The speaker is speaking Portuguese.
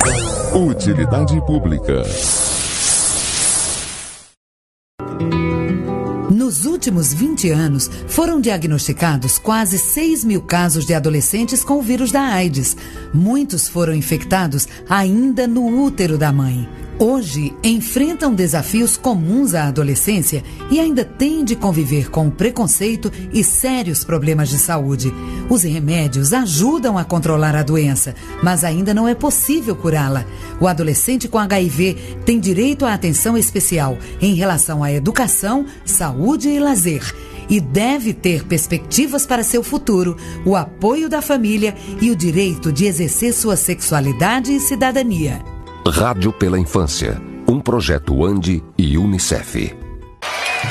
Utilidade pública. Nos últimos 20 anos, foram diagnosticados quase 6 mil casos de adolescentes com o vírus da AIDS. Muitos foram infectados ainda no útero da mãe. Hoje, enfrentam desafios comuns à adolescência e ainda têm de conviver com o preconceito e sérios problemas de saúde. Os remédios ajudam a controlar a doença, mas ainda não é possível curá-la. O adolescente com HIV tem direito à atenção especial em relação à educação, saúde e lazer. E deve ter perspectivas para seu futuro, o apoio da família e o direito de exercer sua sexualidade e cidadania. Rádio pela Infância, um projeto ANDI e UNICEF.